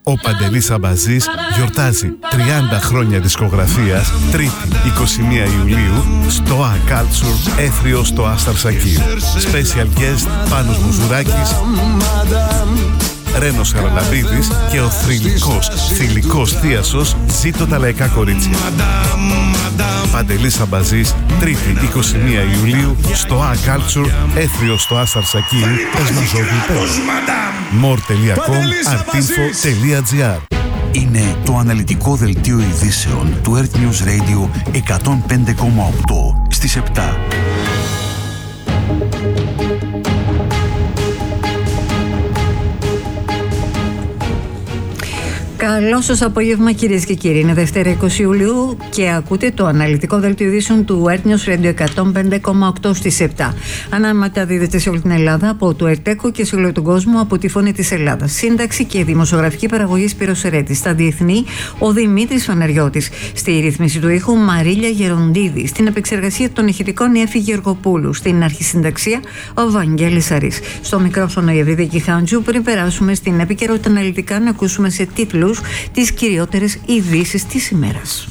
Ο Παντελής Αμπαζής γιορτάζει 30 χρόνια δισκογραφίας, Τρίτη 21 Ιουλίου, στο A Culture, Έθριο στο Άσταρ Σακίρ. Special guest Πάνος Μουζουράκης, Ρένος Χαραλαμπίδης και ο θηλυκός θίασος Ζήτω τα λαϊκά κορίτσια. Παντελής Αμπαζής, Τρίτη 21 Ιουλίου, στο A Culture, Έθριο στο Άσταρ Σακίρ, Πεσμαζόγλυπες. more.com.artinfo.gr. Είναι το αναλυτικό δελτίο ειδήσεων του Earth News Radio 105,8 στις 7. Καλό σας απόγευμα, κυρίες και κύριοι. Είναι Δευτέρα 20 Ιουλίου και ακούτε το αναλυτικό δελτίο ειδήσεων του Earth News Radio 105,8 στις 7. Αναμεταδίδεται σε όλη την Ελλάδα από το ΕΡΤΕΚΟ και σε όλο τον κόσμο από τη Φωνή της Ελλάδας. Σύνταξη και δημοσιογραφική παραγωγή Σπύρος Ερέτης. Στα διεθνή, ο Δημήτρης Φαναριώτης. Στη ρύθμιση του ήχου, Μαρίλια Γεροντίδη. Στην επεξεργασία των ηχητικών, η Έφη Γεωργοπούλου. Στην αρχισυνταξία, ο Βαγγέλης Αρής. Στο μικρόφωνο, η Ευρυδίκη Χάντζου. Πριν περάσουμε στην επικαιρότητα αναλυτικά, να ακούσουμε σε τίτλους τις κυριότερες ειδήσεις της ημέρας.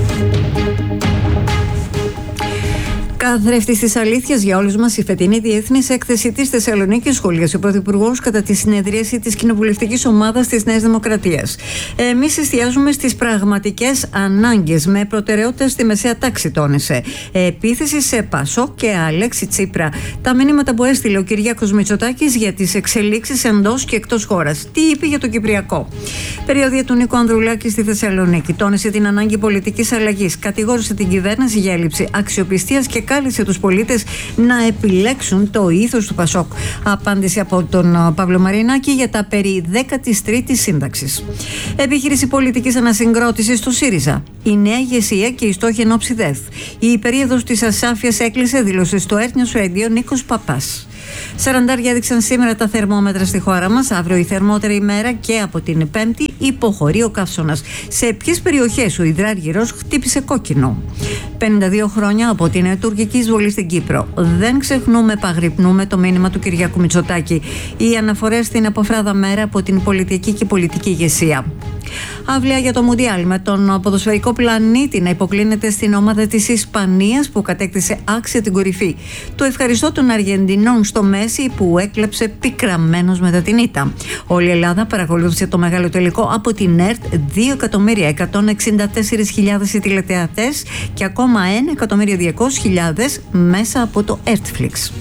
Καθρέφτης της αλήθειας για όλους μας, η φετινή διεθνής έκθεση της Θεσσαλονίκης σχολίασε ο Πρωθυπουργός κατά τη συνεδρίαση της κοινοβουλευτικής ομάδας της Νέας Δημοκρατίας. Εμείς εστιάζουμε στις πραγματικές ανάγκες με προτεραιότητα στη μεσαία τάξη, τόνισε. Επίθεση σε Πασόκ και Αλέξη Τσίπρα. Τα μηνύματα που έστειλε ο Κυριάκος Μητσοτάκης για τις εξελίξεις εντός και εκτός χώρας. Τι είπε για το Κυπριακό. Περιοδία του Νίκου Ανδρουλάκη στη Θεσσαλονίκη. Τόνισε την ανάγκη πολιτικής αλλαγής. Κατηγόρησε την κυβέρνηση για έλλειψη αξιοπιστίας και κάλεσε τους πολίτες να επιλέξουν το ήθος του Πασόκ. Απάντηση από τον Παύλο Μαρινάκη για τα περί 13ης σύνταξης. Επιχείρηση πολιτικής ανασυγκρότησης στο ΣΥΡΙΖΑ. Η νέα ηγεσία και οι στόχοι εν ώψη ΔΕΘ. Η περίοδος της ασάφειας έκλεισε, δήλωσε στο Earth News Radio Νίκος Παπάς. 40 έδειξαν σήμερα τα θερμόμετρα στη χώρα μας. Αύριο η θερμότερη ημέρα και από την Πέμπτη υποχωρεί ο καύσωνας. Σε ποιες περιοχές ο υδράργυρος χτύπησε κόκκινο. 52 χρόνια από την τουρκική εισβολή στην Κύπρο. Δεν ξεχνούμε, παγρυπνούμε το μήνυμα του Κυριάκου Μητσοτάκη. Οι αναφορές στην αποφράδα μέρα από την πολιτική και πολιτική ηγεσία. Αυλαία για το Μουντιάλ, με τον ποδοσφαιρικό πλανήτη να υποκλίνεται στην ομάδα της Ισπανίας που κατέκτησε άξια την κορυφή. Το ευχαριστώ των Αργεντινών στο Μέση που έκλεψε πικραμένος μετά την ήττα. Όλη η Ελλάδα παρακολούθησε το μεγάλο τελικό από την ΕΡΤ. 2.164.000 οι τηλεθεατές και ακόμα 1.200.000 μέσα από το Ertflix.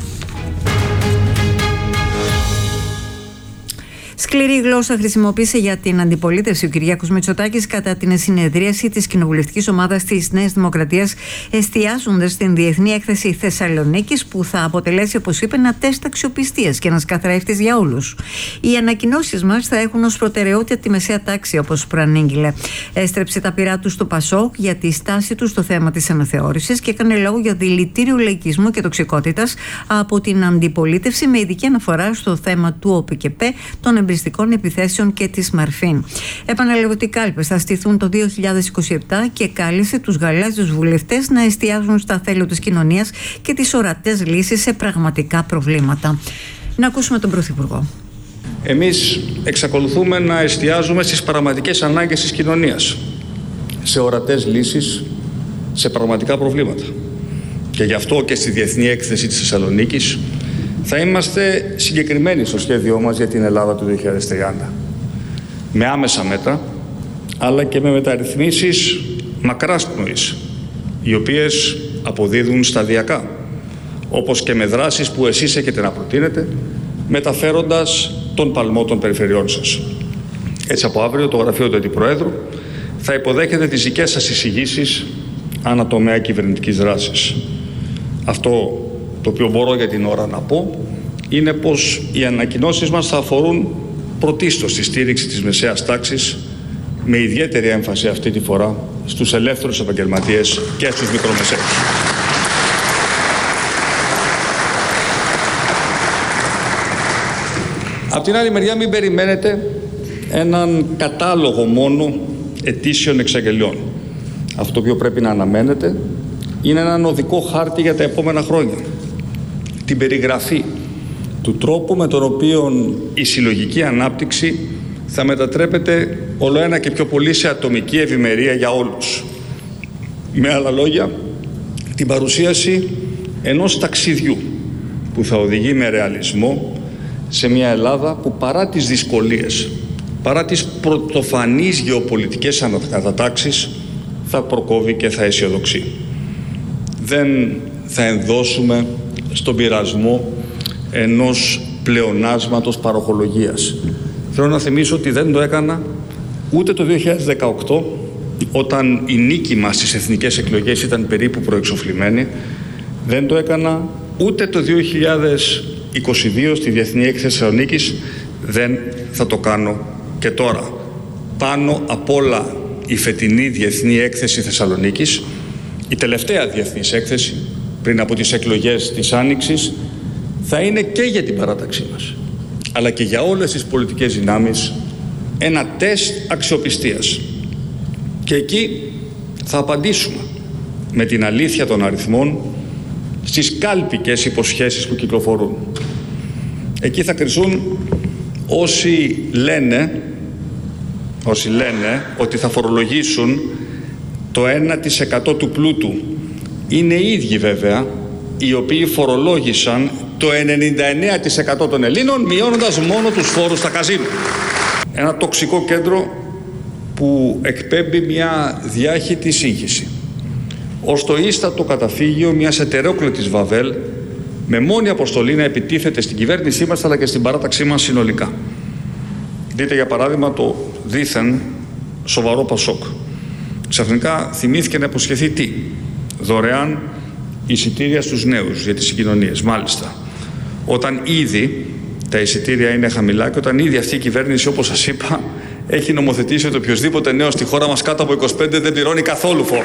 Σκληρή γλώσσα χρησιμοποίησε για την αντιπολίτευση ο Κυριάκος Μητσοτάκης κατά την συνεδρίαση της κοινοβουλευτικής ομάδας της Νέας Δημοκρατίας, εστιάζοντας στην διεθνή έκθεση Θεσσαλονίκης που θα αποτελέσει, όπως είπε, ένα τεστ αξιοπιστίας και ένας καθρέφτης για όλους. Οι ανακοινώσεις μας θα έχουν ως προτεραιότητα τη μεσαία τάξη, όπως προανήγγειλε. Έστρεψε τα πειρά του στο Πασόκ για τη στάση του στο θέμα της αναθεώρησης και έκανε λόγο για δηλητήριο λαϊκισμού και τοξικότητας από την αντιπολίτευση, με ειδική αναφορά στο θέμα του ΟΠΚΠ, των εμπριστικών επιθέσεων και της Μαρφίν. Επαναλάβω ότι οι κάλπες θα στηθούν το 2027 και κάλεσε τους γαλάζιους βουλευτές να εστιάζουν στα θέλω της κοινωνίας και τις ορατές λύσεις σε πραγματικά προβλήματα. Να ακούσουμε τον Πρωθυπουργό. Εμείς εξακολουθούμε να εστιάζουμε στις πραγματικές ανάγκες της κοινωνίας, σε ορατές λύσεις, σε πραγματικά προβλήματα. Και γι' αυτό και στη Διεθνή Έκθεση της Θεσσαλονίκης θα είμαστε συγκεκριμένοι στο σχέδιό μας για την Ελλάδα του 2030. Με άμεσα μέτρα, αλλά και με μεταρρυθμίσεις μακράς πνοής, οι οποίες αποδίδουν σταδιακά, όπως και με δράσεις που εσείς έχετε να προτείνετε, μεταφέροντας τον παλμό των περιφερειών σας. Έτσι, από αύριο το Γραφείο του Αντιπροέδρου θα υποδέχεται τις δικές σας εισηγήσεις ανατομέα κυβερνητικής δράσης. Αυτό το οποίο μπορώ για την ώρα να πω είναι πως οι ανακοινώσεις μας θα αφορούν πρωτίστως τη στήριξη της μεσαίας τάξης, με ιδιαίτερη έμφαση αυτή τη φορά στους ελεύθερους επαγγελματίες και στους μικρομεσαίους. Απ' την άλλη μεριά, μην περιμένετε έναν κατάλογο μόνο ετήσιων εξαγγελιών. Αυτό το οποίο πρέπει να αναμένετε είναι έναν οδικό χάρτη για τα επόμενα χρόνια. Την περιγραφή του τρόπου με τον οποίο η συλλογική ανάπτυξη θα μετατρέπεται ολοένα και πιο πολύ σε ατομική ευημερία για όλους. Με άλλα λόγια, την παρουσίαση ενός ταξιδιού που θα οδηγεί με ρεαλισμό σε μια Ελλάδα που παρά τις δυσκολίες, παρά τις πρωτοφανείς γεωπολιτικές αναταξίσεις, θα προκόβει και θα αισιοδοξεί. Δεν θα ενδώσουμε στον πειρασμό ενός πλεονάσματος παροχολογίας. Θέλω να θυμίσω ότι δεν το έκανα ούτε το 2018, όταν η νίκη μας στις εθνικές εκλογές ήταν περίπου προεξοφλημένη. Δεν το έκανα ούτε το 2022 στη Διεθνή Έκθεση Θεσσαλονίκης. Δεν θα το κάνω και τώρα. Πάνω απ' όλα η φετινή Διεθνή Έκθεση Θεσσαλονίκης, η τελευταία διεθνής έκθεση πριν από τις εκλογές της Άνοιξης, θα είναι και για την παράταξή μας, αλλά και για όλες τις πολιτικές δυνάμεις ένα τεστ αξιοπιστίας. Και εκεί θα απαντήσουμε με την αλήθεια των αριθμών στις κάλπικες υποσχέσεις που κυκλοφορούν. Εκεί θα κριθούν όσοι λένε ότι θα φορολογήσουν το 1% του πλούτου. Είναι οι ίδιοι βέβαια οι οποίοι φορολόγησαν το 99% των Ελλήνων, μειώνοντας μόνο τους φόρους στα καζίνο. Ένα τοξικό κέντρο που εκπέμπει μια διάχυτη σύγχυση. Ως το ίστατο καταφύγιο μιας ετερόκλητης Βαβέλ, με μόνη αποστολή να επιτίθεται στην κυβέρνησή μας αλλά και στην παράταξή μας συνολικά. Δείτε για παράδειγμα το δήθεν σοβαρό Πασόκ. Ξαφνικά θυμήθηκε να υποσχεθεί τι? Δωρεάν εισιτήρια στους νέους για τις συγκοινωνίες. Μάλιστα, όταν ήδη τα εισιτήρια είναι χαμηλά και όταν ήδη αυτή η κυβέρνηση, όπως σας είπα, έχει νομοθετήσει ότι οποιοδήποτε νέος στη χώρα μας κάτω από 25 δεν πληρώνει καθόλου φόρο.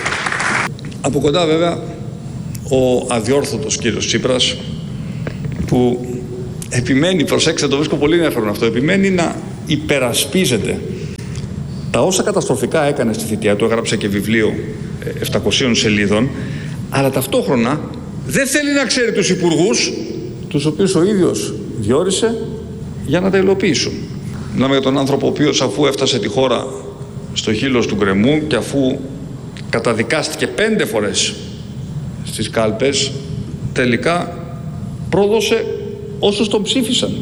Από κοντά βέβαια ο αδιόρθωτος κύριος Τσίπρας, που επιμένει, προσέξτε, το βρίσκω πολύ ενδιαφέρον αυτό, επιμένει να υπερασπίζεται τα όσα καταστροφικά έκανε στη θητεία του, έγραψε και βιβλίο 700 σελίδων, αλλά ταυτόχρονα δεν θέλει να ξέρει τους υπουργούς, τους οποίους ο ίδιος διόρισε για να τα υλοποιήσουν. Μιλάμε για τον άνθρωπο ο οποίος, αφού έφτασε τη χώρα στο χείλος του γκρεμού και αφού καταδικάστηκε 5 φορές στις κάλπες, τελικά πρόδωσε όσους τον ψήφισαν.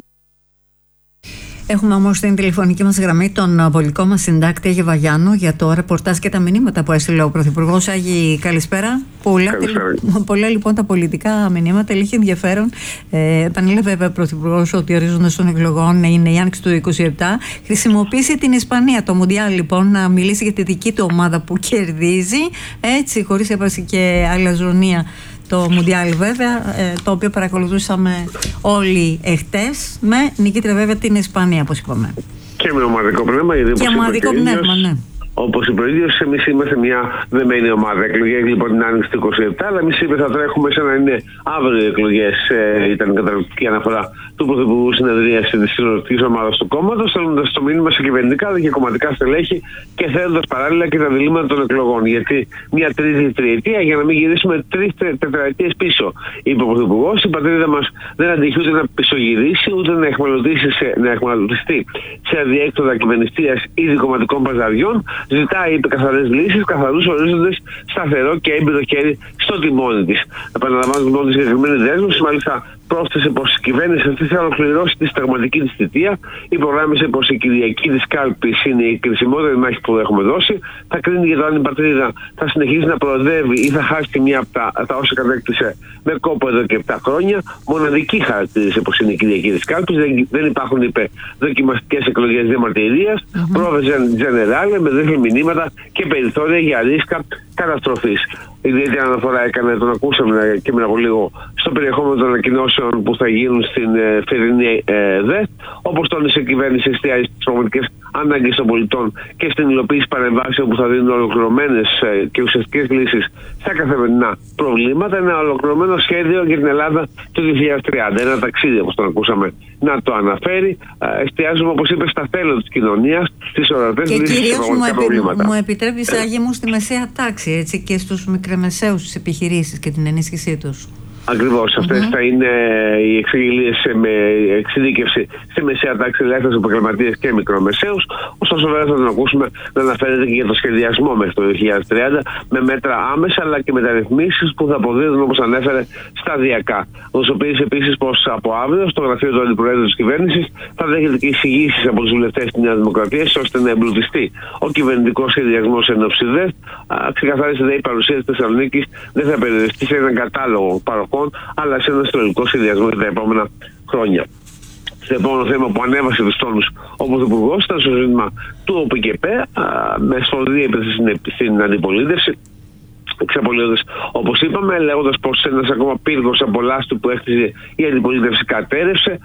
Έχουμε όμως στην τηλεφωνική μας γραμμή τον πολιτικό μας συντάκτη Άγιο Βαγιάννου για το ρεπορτάζ και τα μηνύματα που έστειλε ο Πρωθυπουργός. Άγιοι, καλησπέρα. Πολλά λοιπόν τα πολιτικά μηνύματα, έχει ενδιαφέρον. Επανέλαβε βέβαια ο Πρωθυπουργός ότι ορίζοντας των εκλογών είναι η άνοιξη του 2027. Χρησιμοποίησε την Ισπανία, το Μουντιάλ λοιπόν, να μιλήσει για τη δική του ομάδα που κερδίζει, έτσι, χωρίς έπαση και αλαζονία. Το Μουντιάλ βέβαια, το οποίο παρακολουθούσαμε όλοι εχθές, με νικήτρια βέβαια την Ισπανία, όπως είπαμε. Και με ομαδικό πνεύμα, γιατί και ομαδικό πνεύμα, ναι. Όπως είπε ο ίδιος, εμείς είμαστε μια δεμένη ομάδα. Εκλογές λοιπόν την άνοιξη του 27, αλλά εμείς είπε θα τρέχουμε σαν να είναι αύριο οι εκλογές. Ήταν η καταληκτική αναφορά του Πρωθυπουργού συνεδρίαση της συλλογικής ομάδας του κόμματος, στέλνοντας το μήνυμα σε κυβερνητικά αλλά και κομματικά στελέχη και θέλοντας παράλληλα και τα διλήμματα των εκλογών. Γιατί μια τρίτη τριετία για να μην γυρίσουμε 3 τετραετίες πίσω. Είπε ο Πρωθυπουργός, η πατρίδα μας δεν αντιχεί ούτε να πισωγυρίσει ούτε να εχμαλωτιστεί σε αδιέκτοτα κυβερνηστίας ή δικομματικών παζαριών. Ζητάει, είπε, καθαρές λύσεις, καθαρούς ορίζοντες, σταθερό και έμπειρο χέρι στο τιμόνι της. Επαναλαμβάνω λοιπόν τη συγκεκριμένη δέσμευση, μάλιστα πρόσθεσε πως η κυβέρνηση αυτή θα ολοκληρώσει τη συνταγματική της θητεία, υπογράμμισε πως η Κυριακή της Κάλπης είναι η κρισιμότερη μάχη που έχουμε δώσει, θα κρίνει για το αν η πατρίδα θα συνεχίσει να προοδεύει ή θα χάσει μία από τα όσα κατέκτησε με κόπο εδώ και 7 χρόνια. Μοναδική χαρακτήρισε πως είναι η Κυριακή της Κάλπης, δεν υπάρχουν, είπε, δοκιμαστικές εκλογές διαμαρτυρίας, πρόβες τζενεράλε με δίθεν μηνύματα και περιθώρια για ρίσκα καταστροφής. Ιδιαίτερη αναφορά έκανε, τον ακούσαμε και μετά από λίγο, στο περιεχόμενο των ανακοινώσεων που θα γίνουν στην φετινή ΔΕΘ, όπως τόνισε η κυβέρνηση εστιάζει στις πραγματικές ανάγκες των πολιτών και στην υλοποίηση παρεμβάσεων που θα δίνουν ολοκληρωμένες και ουσιαστικές λύσεις στα καθημερινά προβλήματα. Ένα ολοκληρωμένο σχέδιο για την Ελλάδα του 2030. Ένα ταξίδι, όπως τον ακούσαμε να το αναφέρει. Εστιάζουμε, όπως είπε, στα θέλω της κοινωνίας, στις ορατές λύσεις στα πραγματικά προβλήματα. Μου επιτρέπεις, Άγιε μου, στη μεσαία τάξη, έτσι, και στους μικρομεσαίους επιχειρήσεις και την ενίσχυσή τους. Ακριβώς. Αυτές θα είναι οι εξαγγελίες με εξειδίκευση στη μεσαία τάξη, ελεύθερους επαγγελματίες και μικρομεσαίους. Ωστόσο, βέβαια, θα τον ακούσουμε να αναφέρεται και για το σχεδιασμό μέχρι το 2030 με μέτρα άμεσα αλλά και μεταρρυθμίσεις που θα αποδίδουν, όπως ανέφερε, σταδιακά. Γνωστοποίησε επίσης πως από αύριο στο γραφείο του Αντιπροέδρου της κυβέρνησης θα δέχεται και εισηγήσεις από τους βουλευτές της Νέας Δημοκρατίας ώστε να εμπλουτιστεί ο κυβερνητικός σχεδιασμός εν ώψη ΔΕΘ. Ξεκαθάρισε η παρουσία της Θεσσαλονίκης δεν θα περιοριστεί σε έναν κατάλογο παροχών, αλλά σε ένα συνολικό σχεδιασμό για τα επόμενα χρόνια. Στο επόμενο θέμα που ανέβασε τους τόνους ο Πρωθυπουργός ήταν στο ζήτημα του ΟΠΚΠ, με σφοδρή επίθεση στην αντιπολίτευση, εξαπολύοντας, όπως είπαμε, λέγοντας πως ένας ακόμα πύργος απολάστου που έχτιζε η αντιπολίτευση κατέρευσε,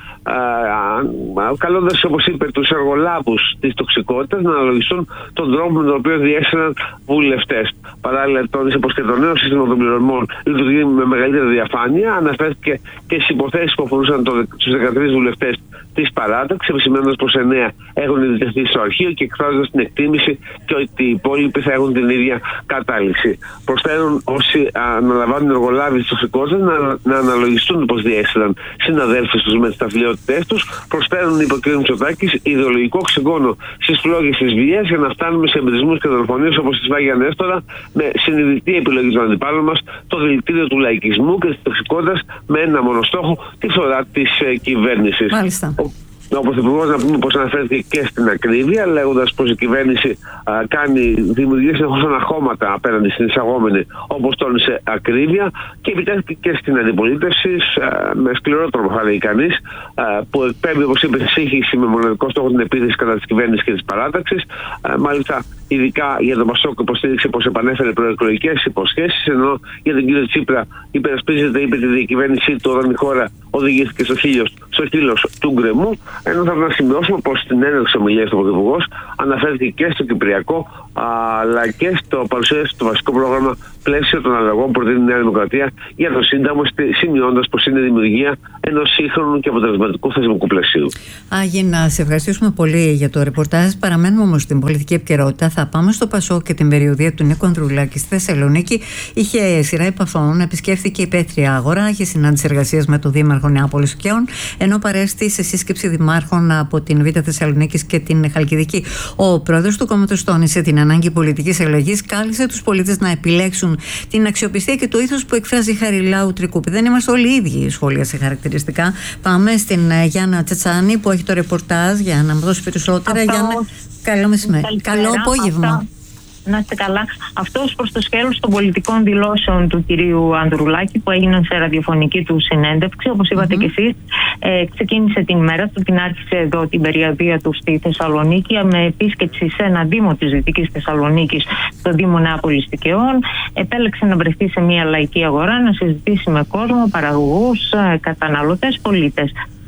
καλώντας, όπως είπε, τους εργολάβους της τοξικότητας να αναλογιστούν τον τρόπο με τον οποίο διέστησαν βουλευτές. Παράλληλα, τόνισε πως και το νέο σύστημα των πληρωμών λειτουργεί με μεγαλύτερη διαφάνεια. Αναφέρθηκε και στις υποθέσεις που αφορούσαν τους 13 βουλευτές της παράταξης, επισημαίνοντας πως 9 έχουν ειδικευτεί στο αρχείο και εκφράζοντας την εκτίμηση και ότι οι υπόλοιποι θα έχουν την ίδια κατάληξη. Προσφέρουν όσοι αναλαμβάνουν εργολάβοι της τοξικότητας να αναλογιστούν πως διέστησαν συναδέλφους τους με τις ταυτιότητές τους. Προσφέρουν, είπε ο κ. Μητσοτάκης, ιδεολογικό οξυγόνο στις φλόγες της βίας για να φτάνουμε σε εμπρισμούς και δολοφονίες όπως τη Βάγια Νέστορα, με συνειδητή επιλογή των αντιπάλων μας, το δηλητήριο του λαϊκισμού και της τοξικότητας, με ένα μόνο στόχο, τη φθορά της κυβέρνησης. Μάλιστα. Ο Πρωθυπουργός, να πούμε πως αναφέρθηκε και στην ακρίβεια, λέγοντας πως η κυβέρνηση δημιουργεί συνεχώς αναχώματα απέναντι στην εισαγόμενη, όπως τόνισε, ακρίβεια, και επιτέθηκε και στην αντιπολίτευση με σκληρό τρόπο, θα λέει κανείς, που εκπέμπει, όπως είπε, σύγχυση με μοναδικό στόχο την επίθεση κατά της κυβέρνησης και της παράταξης. Μάλιστα, ειδικά για τον Πασόκ υποστήριξε πως επανέφερε προεκλογικές υποσχέσεις, ενώ για τον κύριο Τσίπρα υπερασπίζεται, είπε, τη διακυβέρνησή του όταν η χώρα οδηγήθηκε στο χείλος του γκρεμού. Ενώ θα να σημειώσουμε πως στην έναρξη ομιλίας του Πρωθυπουργός αναφέρθηκε και στο Κυπριακό, αλλά και στο παρουσίαση του βασικό πρόγραμμα πλαίσιο των αλλαγών που προτείνει η Νέα Δημοκρατία για το Σύνταγμα, σημειώντας πως είναι η δημιουργία ενός σύγχρονου και αποτελεσματικού θεσμικού πλαισίου. Άγιε, να σε ευχαριστήσουμε πολύ για το ρεπορτάζ. Παραμένουμε όμως στην πολιτική επικαιρότητα. Θα πάμε στο Πασόκ και την περιοδία του Νίκου Ανδρουλάκη στη Θεσσαλονίκη. Είχε σειρά επαφών, επισκέφθηκε η Πέτρια Αγορά, είχε συνάντηση εργασίας με τον Δήμαρχο Νεάπολης Καίων, ενώ παρέστη σε σύσκεψη δημάρχων από την Β' Θεσσαλονίκη και την Χαλκιδική. Ο πρόεδρος του κόμματος τόνισε την ανάγκη πολιτικής αλλαγής, κάλεσε τους πολίτες να επιλέξουν την αξιοπιστία και το ήθος που εκφράζει η Χαριλάου Τρικούπη. Δεν είμαστε όλοι οι ίδιοι, σχόλιασε χαρακτηριστικά. Πάμε στην Γιάννα Τσατσάνη που έχει το ρεπορτάζ για να μου δώσει περισσότερα. Γιάννα, καλό μεσημέρι. Καλό απόγευμα. Να είστε καλά. Αυτό προς το σκέλος των πολιτικών δηλώσεων του κυρίου Ανδρουλάκη που έγιναν σε ραδιοφωνική του συνέντευξη, όπως είπατε και εσείς, ξεκίνησε την ημέρα του, την άρχισε εδώ την περιοδία του στη Θεσσαλονίκη με επίσκεψη σε ένα δήμο της Δυτικής Θεσσαλονίκης, το Δήμο Νεάπολης Καίων. Επέλεξε να βρεθεί σε μια λαϊκή αγορά, να συζητήσει με κόσμο, παραγωγούς, καταναλωτές, πολίτες.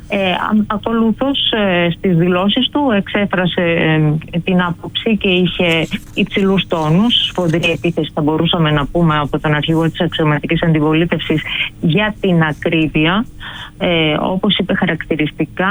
Ακολούθως στις δηλώσεις του εξέφρασε την άποψη και είχε υψηλούς τόνους, σφοδρή επίθεση θα μπορούσαμε να πούμε από τον αρχηγό της αξιωματικής αντιπολίτευσης για την ακρίβεια. Όπως είπε χαρακτηριστικά,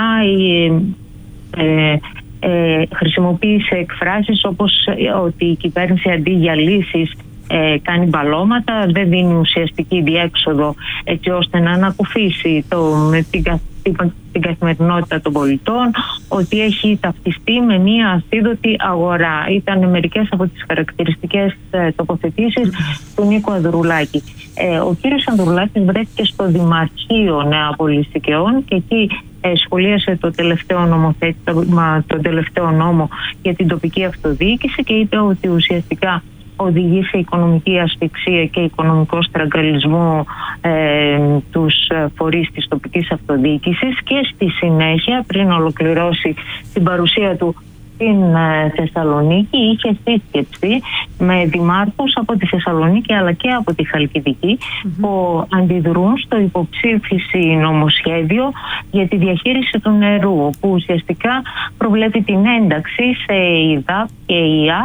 χρησιμοποίησε εκφράσεις όπως ότι η κυβέρνηση αντί για λύσεις κάνει μπαλώματα, δεν δίνει ουσιαστική διέξοδο έτσι ώστε να ανακουφίσει την καθημερινότητα των πολιτών, ότι έχει ταυτιστεί με μια ασίδωτη αγορά. Ήταν μερικές από τις χαρακτηριστικές τοποθετήσεις του Νίκου Ανδρουλάκη. Ο κύριος Ανδρουλάκης βρέθηκε στο Δημαρχείο Νεάπολης Καίων και εκεί σχολίασε το τελευταίο νομοθέτημα, τον τελευταίο νόμο για την τοπική αυτοδιοίκηση και είπε ότι ουσιαστικά οδηγεί σε οικονομική ασφυξία και οικονομικό στραγγαλισμό τους φορείς της τοπικής αυτοδιοίκησης και στη συνέχεια, πριν ολοκληρώσει την παρουσία του στην Θεσσαλονίκη, είχε σύσκεψη με δημάρχους από τη Θεσσαλονίκη αλλά και από τη Χαλκιδική που αντιδρούν στο υποψήφιση νομοσχέδιο για τη διαχείριση του νερού, που ουσιαστικά προβλέπει την ένταξη σε ΙΔΑΠ και ΙΑΤ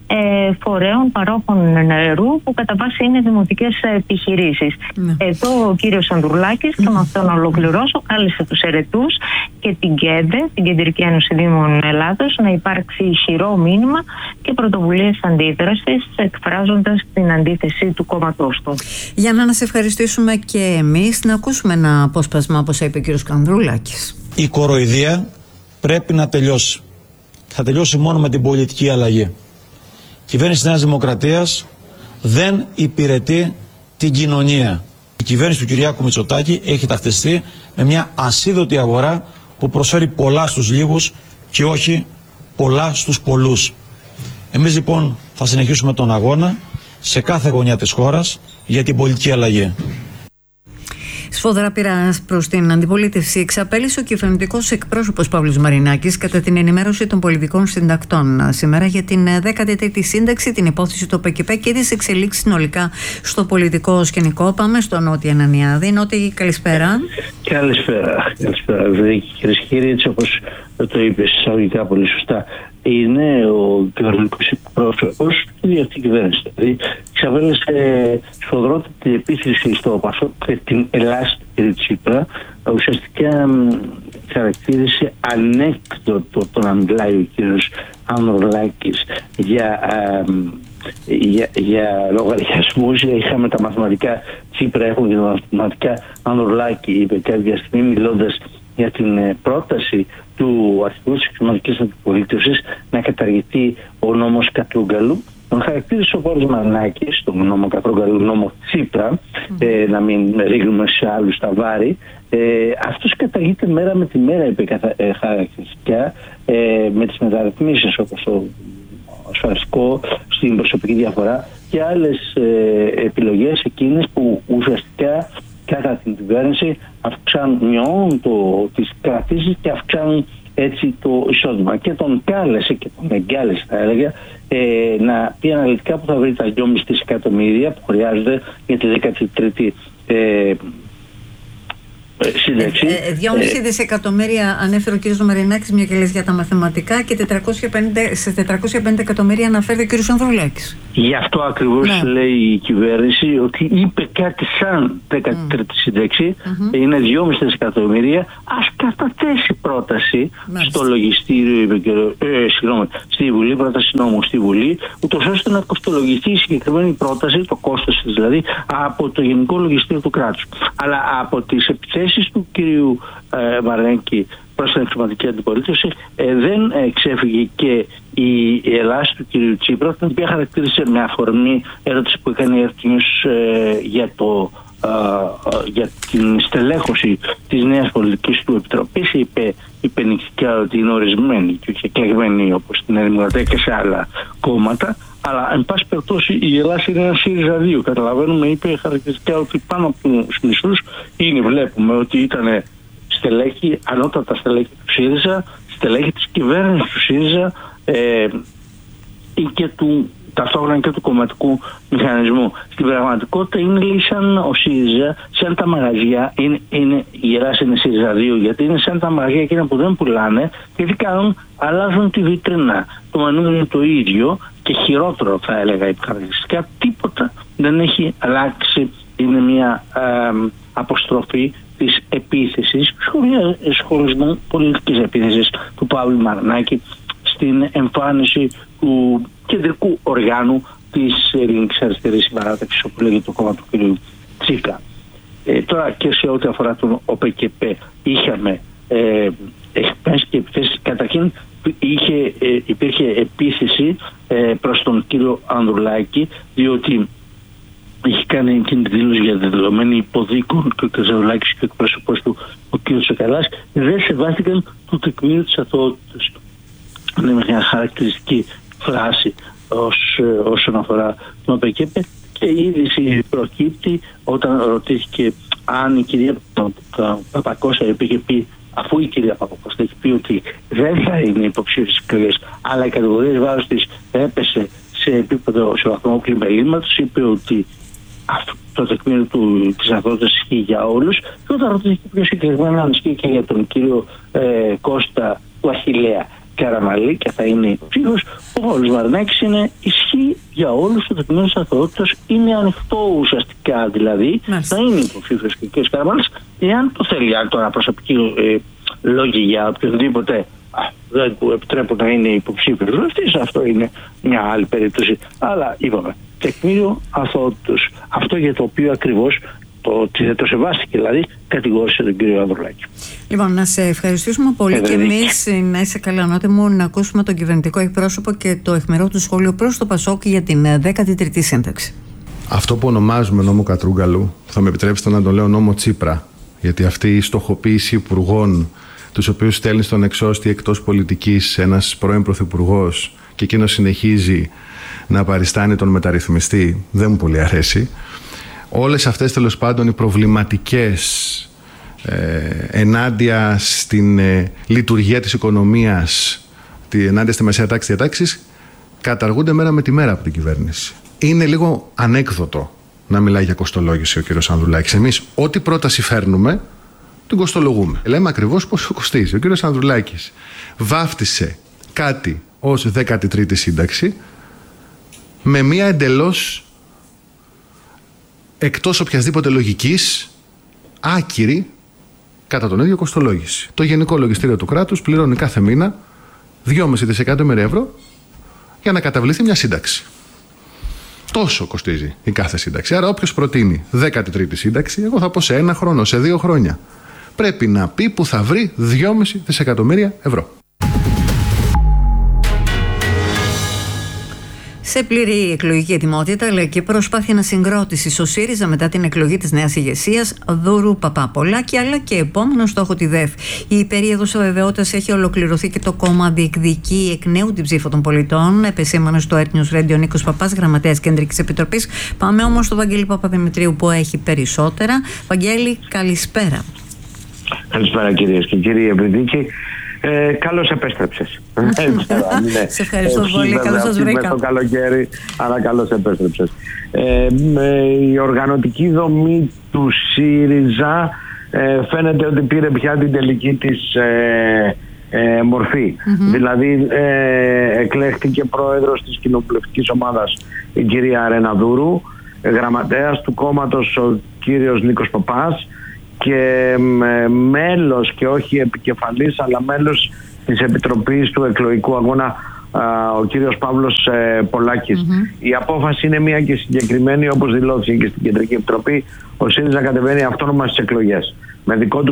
φορέων παρόχων νερού που κατά βάση είναι δημοτικές επιχειρήσεις. Εδώ ο κύριος Ανδρουλάκης, και με αυτό να ολοκληρώσω, κάλεσε τους ερετούς και την ΚΕΔΕ, την Κεντρική Ένωση Δήμων Ελλάδος, να υπάρξει ισχυρό μήνυμα και πρωτοβουλίες αντίδρασης, εκφράζοντας την αντίθεση του κόμματός του. Για να σε ευχαριστήσουμε και εμείς, να ακούσουμε ένα απόσπασμα, όπως είπε ο κύριος Ανδρουλάκης. Η κοροϊδία πρέπει να τελειώσει. Θα τελειώσει μόνο με την πολιτική αλλαγή. Η κυβέρνηση της Νέας Δημοκρατίας δεν υπηρετεί την κοινωνία. Η κυβέρνηση του Κυριάκου Μητσοτάκη έχει ταυτιστεί με μια ασίδωτη αγορά που προσφέρει πολλά στους λίγους και όχι πολλά στους πολλούς. Εμείς λοιπόν θα συνεχίσουμε τον αγώνα σε κάθε γωνιά της χώρας για την πολιτική αλλαγή. Σφόδρα πειράς προς την αντιπολίτευση εξαπέλυσε ο κυβερνητικός εκπρόσωπος Παύλος Μαρινάκης κατά την ενημέρωση των πολιτικών συντακτών σήμερα για την 13η σύνταξη, την υπόθεση του ΟΠΕΚΕΠΕ και τις εξελίξεις συνολικά στο πολιτικό σκηνικό. Πάμε στο Νότι Ανανιάδη. Νότι, καλησπέρα. Καλησπέρα. Κυρίες και κύριοι, έτσι όπως το είπες εισαγωγικά πολύ σωστά, είναι ο κυβερνητικός εκπρόσωπος του αυτή κυβέρνηση. Δηλαδή, εξαπέλυσε σφοδρότατη επίθεση στο ΠΑΣΟΚ και την ελάστικη Τσίπρα. Ουσιαστικά χαρακτήρισε ανέκδοτο το να μιλάει ο κύριος Ανδρουλάκης για λογαριασμούς. Είχαμε τα μαθηματικά Τσίπρα, έχουμε και τα μαθηματικά Ανδρουλάκη, είπε κάποια στιγμή μιλώντας για την πρόταση του αρχηγού της εξωματικής αντιπολίτευσης να καταργηθεί ο νόμος Κατρούγκαλου. Τον χαρακτήρισε ο Παύλος Μαρινάκης, τον νόμο Κατρούγκαλου, νόμο Τσίπρα, να μην ρίχνουμε σε άλλους τα βάρη. Αυτός καταργείται μέρα με τη μέρα, είπε χαρακτηριστικά, με τις μεταρρυθμίσεις όπως το ασφαλιστικό, στην προσωπική διαφορά και άλλες επιλογές εκείνες που ουσιαστικά κατά την κυβέρνηση μειώνουν τις κρατήσεις και αυξάνουν έτσι το εισόδημα. Και τον κάλεσε και τον εγκάλεσε, θα έλεγα, να πει αναλυτικά που θα βρει τα 2,5 δισεκατομμύρια που χρειάζονται για τη 13η σύνταξη. 2,5 δισεκατομμύρια ανέφερε ο κ. Μαρινάκης, μια και λες για τα μαθηματικά, και 450 εκατομμύρια αναφέρει ο κ. Ανδρουλάκης. Γι' αυτό ακριβώς λέει η κυβέρνηση ότι είπε κάτι σαν 13η σύνταξη, είναι 2,5 δισεκατομμύρια, ας καταθέσει πρόταση στο λογιστήριο, στη Βουλή, πρόταση νόμου στη Βουλή, ούτως ώστε να κοστολογηθεί η συγκεκριμένη πρόταση, το κόστος της δηλαδή, από το Γενικό Λογιστήριο του κράτους. Αλλά από τις επιθέσεις του κυρίου Μαρινάκη προς την εξωματική αντιπολίτευση δεν ξέφυγε και η Ελλάδα του κυρίου Τσίπρα, την οποία χαρακτήρισε με αφορμή ερώτηση που έκανε η Earth για την στελέχωση της νέας πολιτικής του επιτροπής. Είπε νηξικά ότι είναι ορισμένη και όχι εκλεγμένη όπως την Δημοκρατία και σε άλλα κόμματα. Αλλά, εν πάση περιπτώσει, η Ελλάδα είναι ένα ΣΥΡΙΖΑ 2. Καταλαβαίνουμε, είπε χαρακτηριστικά ότι πάνω από τους μισούς βλέπουμε ότι ήταν στελέχη, ανώτατα στελέχη του ΣΥΡΙΖΑ, στελέχη της κυβέρνησης του ΣΥΡΙΖΑ και ταυτόχρονα και του κομματικού μηχανισμού. Στην πραγματικότητα είναι λέει σαν ο ΣΥΡΙΖΑ, σαν τα μαγαζιά, η Ελλάδα είναι ΣΥΡΙΖΑ 2, γιατί είναι σαν τα μαγαζιά εκείνα που δεν πουλάνε, γιατί αλλάζουν τη βιτρίνα. Το μενού είναι το ίδιο και χειρότερο, θα έλεγα χαρακτηριστικά. Τίποτα δεν έχει αλλάξει. Είναι μια αποστροφή της επίθεσης, σχολισμού πολιτικής επίθεσης του Παύλου Μαρινάκη στην εμφάνιση του κεντρικού οργάνου της ελληνικής αριστερής συμπαράταξης, όπου λέγεται το κόμμα του κ. Τσίπρα. Τώρα και σε ό,τι αφορά τον ΟΠΕΚΕΠΕ είχαμε εκπαίδευση και επιθέσεις. Καταρχήν υπήρχε επίθεση προς τον κύριο Ανδρουλάκη, διότι είχε κάνει εκείνη τη δήλωση για δεδομένη υποδίκων και ο κ. Ανδρουλάκης και ο εκπρόσωπος του, ο κ. Τσακαλάς, δεν σεβάστηκαν το τεκμήριο της αθωότητας του. Είναι μια χαρακτηριστική φράση όσον αφορά τον ΟΠΕΚΕΠΕ, και η είδηση προκύπτει όταν ρωτήθηκε αν η κυρία Παπακώστα είχε πει, αφού η κυρία Παπακώστα έχει πει ότι δεν θα είναι υποψήφιες εκλογές, αλλά η κατηγορία βάρος της έπεσε σε επίπεδο σε βαθμό πλημελήματος, είπε ότι το τεκμήριο της αθωότητας ισχύει για όλους, και όταν ρωτήθηκε πιο συγκεκριμένα αν ισχύει και για τον κύριο Κώστα του Αχιλλέα. Καραμαλή και θα είναι υποψήφιος, ο Παύλος Βαρνάκης ισχύει για όλους τους τεκμήρους σταθερότητας, είναι ανοιχτό ουσιαστικά δηλαδή να είναι υποψήφιος και ο κ. Καραμαλής, εάν το θέλει. Αν τώρα προσωπική λόγοι για οποιοδήποτε δεν του επιτρέπουν να είναι υποψήφιος βουλευτής, αυτό είναι μια άλλη περίπτωση. Αλλά είπαμε, τεκμήριο αθωότητος. Αυτό για το οποίο ακριβώς το σεβάστηκε, δηλαδή κατηγόρησε τον κύριο Ανδρουλάκη. Λοιπόν, να σε ευχαριστήσουμε πολύ και εμείς, να είσαι καλά, Νότι μου, να ακούσουμε τον κυβερνητικό εκπρόσωπο και το αιχμηρό του σχόλιο προς το Πασόκ για την 13η σύνταξη. Αυτό που ονομάζουμε νόμο Κατρούγκαλου, θα με επιτρέψετε να το λέω νόμο Τσίπρα, γιατί αυτή η στοχοποίηση υπουργών, τους οποίους στέλνει στον εξώστη εκτός πολιτικής ένας πρώην πρωθυπουργός και εκείνος συνεχίζει να παριστάνει τον μεταρρυθμιστή, δεν μου πολύ αρέσει. Όλες αυτές τέλος πάντων οι προβληματικές ενάντια στην λειτουργία της οικονομίας, ενάντια στη μεσαία τάξη διατάξεις, καταργούνται μέρα με τη μέρα από την κυβέρνηση. Είναι λίγο ανέκδοτο να μιλάει για κοστολόγηση ο κύριος Ανδρουλάκης. Εμείς ό,τι πρόταση φέρνουμε την κοστολογούμε. Λέμε ακριβώς πόσο κοστίζει. Ο κύριος Ανδρουλάκης βάφτισε κάτι ως 13η σύνταξη με μία εντελώς εκτός οποιασδήποτε λογικής άκυρη κατά τον ίδιο κοστολόγηση. Το Γενικό Λογιστήριο του κράτους πληρώνει κάθε μήνα 2,5 δισεκατομμύρια ευρώ για να καταβληθεί μια σύνταξη. Τόσο κοστίζει η κάθε σύνταξη. Άρα όποιος προτείνει 13η σύνταξη, εγώ θα πω σε 1 χρόνο, σε 2 χρόνια, πρέπει να πει που θα βρει 2,5 δισεκατομμύρια ευρώ. Σε πλήρη εκλογική ετοιμότητα, αλλά και προσπάθεια ανασυγκρότησης ο ΣΥΡΙΖΑ μετά την εκλογή της νέας ηγεσίας Δούρου Παπά-Πολάκη, αλλά και επόμενο στόχο τη ΔΕΦ. Η περίοδος αβεβαιότητας έχει ολοκληρωθεί και το κόμμα διεκδικεί εκ νέου την ψήφο των πολιτών. Επεσήμανε στο Earth News Radio Νίκος Παπάς, γραμματέας Κεντρικής Επιτροπής. Πάμε όμως στο Βαγγέλη Παπαδημητρίου που έχει περισσότερα. Βαγγέλη, καλησπέρα. Καλησπέρα κυρίες και κύριοι Ευρυδίκη. Καλώς επέστρεψες. Σε ευχαριστώ πολύ. Καλώς σας βρήκα. Μες το καλοκαίρι, αλλά καλώς επέστρεψες. Η οργανωτική δομή του ΣΥΡΙΖΑ φαίνεται ότι πήρε πια την τελική της μορφή. Δηλαδή εκλέχθηκε πρόεδρος της κοινοβουλευτικής ομάδας η κυρία Ρεναδούρου, γραμματέας του κόμματος ο κύριος Νίκος Παπάς και μέλος και όχι επικεφαλής αλλά μέλος της Επιτροπής του Εκλογικού Αγώνα ο κύριος Παύλος Πολάκης. Η απόφαση είναι μια και συγκεκριμένη, όπως δηλώθηκε και στην Κεντρική Επιτροπή. Ο ΣΥΡΙΖΑ κατεβαίνει αυτόνομα στις εκλογές με δικό του